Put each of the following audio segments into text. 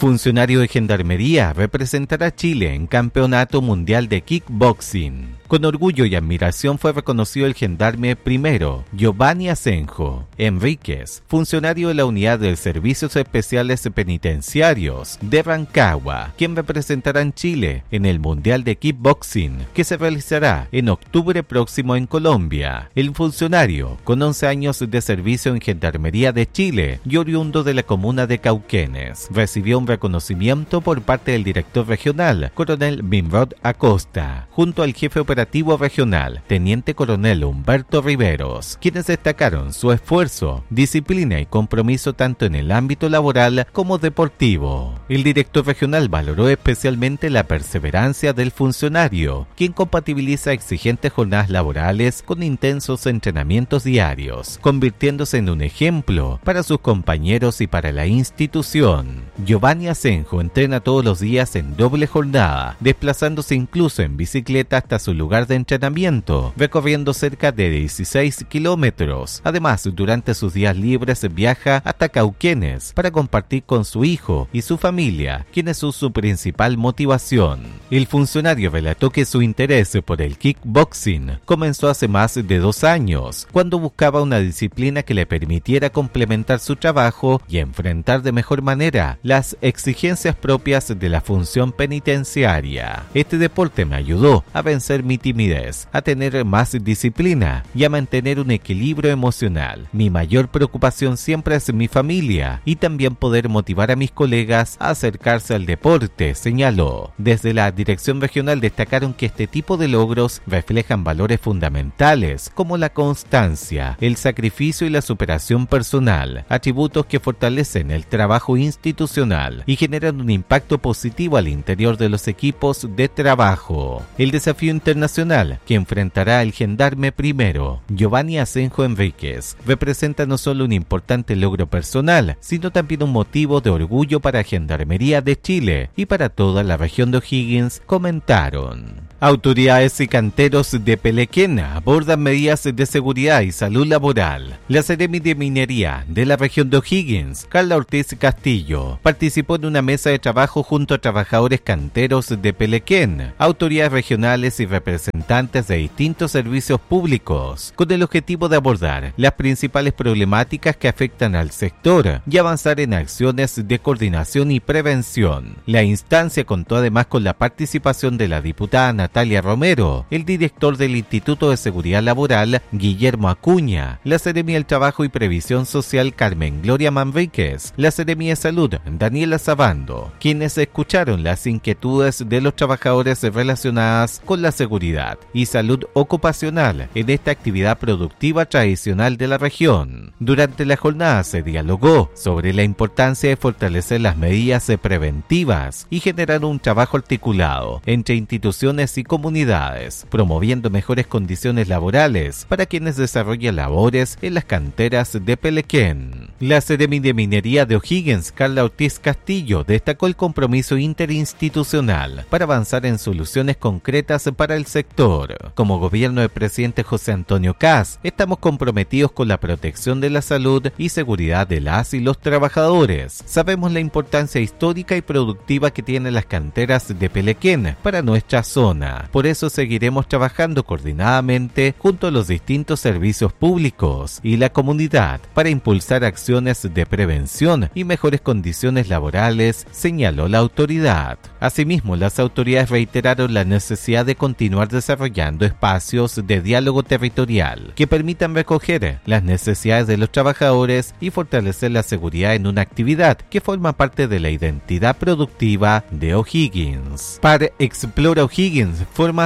Funcionario de Gendarmería representará a Chile en Campeonato Mundial de Kickboxing. Con orgullo y admiración fue reconocido el gendarme primero, Giovanni Asenjo Enríquez, funcionario de la Unidad de Servicios Especiales Penitenciarios de Rancagua, quien representará a Chile en el Mundial de Kickboxing, que se realizará en octubre próximo en Colombia. El funcionario, con 11 años de servicio en Gendarmería de Chile y oriundo de la comuna de Cauquenes, recibió un reconocimiento por parte del director regional, coronel Bimrod Acosta, junto al jefe operativo regional, teniente coronel Humberto Riveros, quienes destacaron su esfuerzo, disciplina y compromiso tanto en el ámbito laboral como deportivo. El director regional valoró especialmente la perseverancia del funcionario, quien compatibiliza exigentes jornadas laborales con intensos entrenamientos diarios, convirtiéndose en un ejemplo para sus compañeros y para la institución. Giovanni Asenjo entrena todos los días en doble jornada, desplazándose incluso en bicicleta hasta su lugar de entrenamiento, recorriendo cerca de 16 kilómetros. Además, durante sus días libres viaja hasta Cauquenes para compartir con su hijo y su familia, quienes son su principal motivación. El funcionario relató que su interés por el kickboxing comenzó hace más de 2 años, cuando buscaba una disciplina que le permitiera complementar su trabajo y enfrentar de mejor manera las exigencias propias de la función penitenciaria. Este deporte me ayudó a vencer mi timidez, a tener más disciplina y a mantener un equilibrio emocional. Mi mayor preocupación siempre es mi familia y también poder motivar a mis colegas a acercarse al deporte, señaló. Desde la dirección regional destacaron que este tipo de logros reflejan valores fundamentales como la constancia, el sacrificio y la superación personal, atributos que fortalecen el trabajo institucional y generan un impacto positivo al interior de los equipos de trabajo. El desafío internacional que enfrentará el gendarme primero, Giovanni Asenjo Enríquez, representa no solo un importante logro personal, sino también un motivo de orgullo para Gendarmería de Chile y para toda la región de O'Higgins, comentaron. Autoridades y canteros de Pelequén abordan medidas de seguridad y salud laboral. La Seremi de Minería de la región de O'Higgins, Carla Ortiz Castillo, participó en una mesa de trabajo junto a trabajadores canteros de Pelequén, autoridades regionales y representantes de distintos servicios públicos, con el objetivo de abordar las principales problemáticas que afectan al sector y avanzar en acciones de coordinación y prevención. La instancia contó además con la participación de la diputada Natalia Romero, el director del Instituto de Seguridad Laboral, Guillermo Acuña, la Seremi del Trabajo y Previsión Social, Carmen Gloria Manríquez, la Seremi de Salud, Daniela Sabando, quienes escucharon las inquietudes de los trabajadores relacionadas con la seguridad y salud ocupacional en esta actividad productiva tradicional de la región. Durante la jornada se dialogó sobre la importancia de fortalecer las medidas preventivas y generar un trabajo articulado entre instituciones y comunidades, promoviendo mejores condiciones laborales para quienes desarrollan labores en las canteras de Pelequén. La Seremi de Minería de O'Higgins, Carla Ortiz Castillo, destacó el compromiso interinstitucional para avanzar en soluciones concretas para el sector. Como gobierno del presidente José Antonio Kast, estamos comprometidos con la protección de la salud y seguridad de las y los trabajadores. Sabemos la importancia histórica y productiva que tienen las canteras de Pelequén para nuestra zona. Por eso seguiremos trabajando coordinadamente junto a los distintos servicios públicos y la comunidad para impulsar acciones de prevención y mejores condiciones laborales, señaló la autoridad. Asimismo, las autoridades reiteraron la necesidad de continuar desarrollando espacios de diálogo territorial que permitan recoger las necesidades de los trabajadores y fortalecer la seguridad en una actividad que forma parte de la identidad productiva de O'Higgins. PAR Explora O'Higgins forma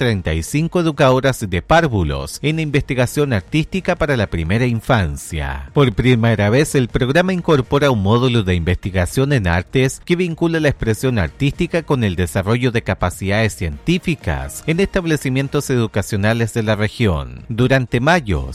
135 educadoras de párvulos en investigación artística para la primera infancia. Por primera vez, el programa incorpora un módulo de investigación en artes que vincula la expresión artística con el desarrollo de capacidades científicas en establecimientos educacionales de la región. Durante mayo,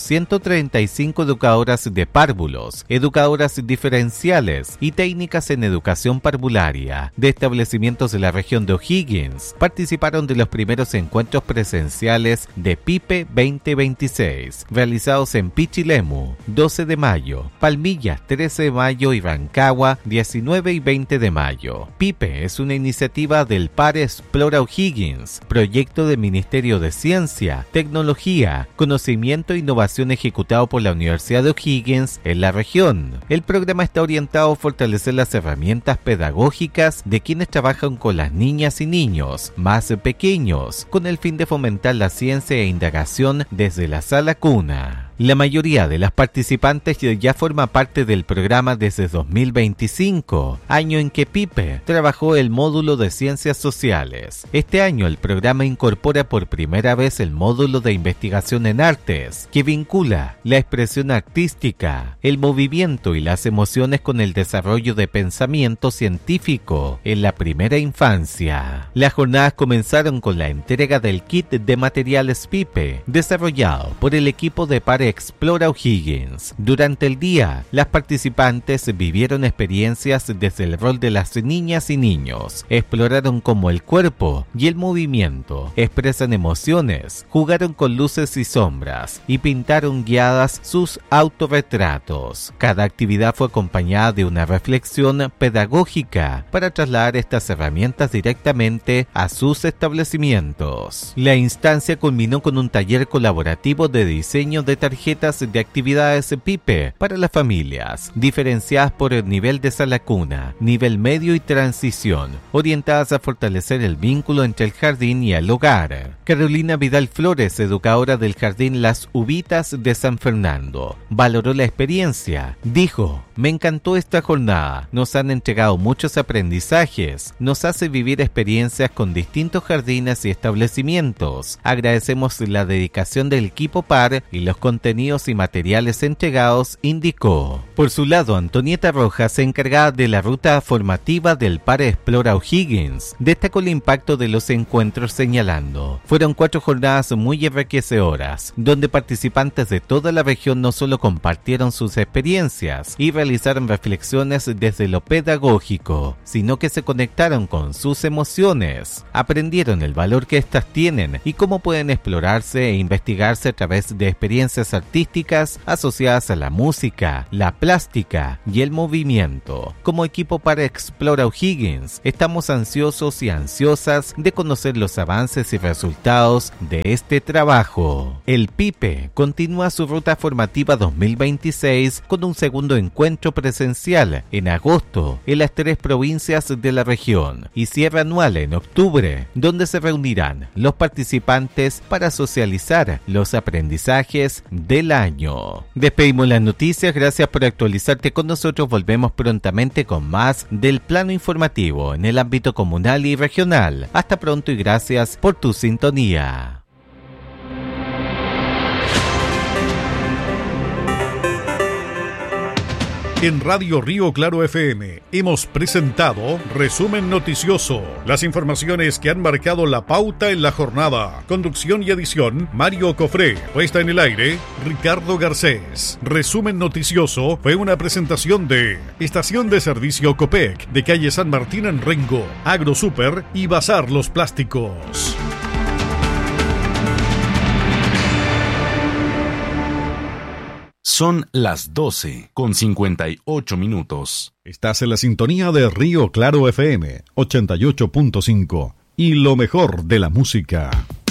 135 educadoras de párvulos, educadoras diferenciales y técnicas en educación parvularia de establecimientos de la región de O'Higgins participaron de de los primeros encuentros presenciales de PIPE 2026, realizados en Pichilemu, 12 de mayo, Palmillas, 13 de mayo y Rancagua, 19 y 20 de mayo. PIPE es una iniciativa del Par Explora O'Higgins, proyecto del Ministerio de Ciencia, Tecnología, Conocimiento e Innovación ejecutado por la Universidad de O'Higgins en la región. El programa está orientado a fortalecer las herramientas pedagógicas de quienes trabajan con las niñas y niños más pequeños, con el fin de fomentar la ciencia e indagación desde la sala cuna. La mayoría de las participantes ya forma parte del programa desde 2025, año en que PIPE trabajó el módulo de Ciencias Sociales. Este año el programa incorpora por primera vez el módulo de Investigación en Artes, que vincula la expresión artística, el movimiento y las emociones con el desarrollo de pensamiento científico en la primera infancia. Las jornadas comenzaron con la entrega del kit de materiales PIPE, desarrollado por el equipo de Par Explora O'Higgins. Durante el día, las participantes vivieron experiencias desde el rol de las niñas y niños, exploraron cómo el cuerpo y el movimiento expresan emociones, jugaron con luces y sombras y pintaron guiadas sus autorretratos. Cada actividad fue acompañada de una reflexión pedagógica para trasladar estas herramientas directamente a sus establecimientos. La instancia culminó con un taller colaborativo de diseño de tarjetas de actividades PIPE para las familias, diferenciadas por el nivel de sala cuna, nivel medio y transición, orientadas a fortalecer el vínculo entre el jardín y el hogar. Carolina Vidal Flores, educadora del Jardín Las Uvitas de San Fernando, valoró la experiencia. Dijo: "Me encantó esta jornada, nos han entregado muchos aprendizajes, nos hace vivir experiencias con distintos jardines y establecimientos. Agradecemos la dedicación del equipo Par y los contenidos y materiales entregados", indicó. Por su lado, Antonieta Rojas, encargada de la ruta formativa del Par Explora O'Higgins, destacó el impacto de los encuentros señalando: "Fueron 4 jornadas muy enriquecedoras, donde participantes de toda la región no solo compartieron sus experiencias y realizaron reflexiones desde lo pedagógico, sino que se conectaron con sus emociones, aprendieron el valor que éstas tienen y cómo pueden explorarse e investigarse a través de experiencias artísticas asociadas a la música, la plástica y el movimiento. Como equipo para Explora O'Higgins, estamos ansiosos y ansiosas de conocer los avances y resultados de este trabajo". El PIPE continúa su ruta formativa 2026 con un segundo encuentro presencial en agosto en las 3 provincias de la región y cierre anual en octubre, donde se reunirán los participantes para socializar los aprendizajes del año. Despedimos las noticias, gracias por actualizarte con nosotros. Volvemos prontamente con más del plano informativo en el ámbito comunal y regional. Hasta pronto y gracias por tu sintonía. En Radio Río Claro FM hemos presentado Resumen Noticioso, las informaciones que han marcado la pauta en la jornada. Conducción y edición, Mario Cofré. Puesta en el aire, Ricardo Garcés. Resumen Noticioso fue una presentación de Estación de Servicio Copec, de calle San Martín en Rengo, AgroSuper y Bazar Los Plásticos. Son las 12:58. Estás en la sintonía de Río Claro FM 88.5 y lo mejor de la música.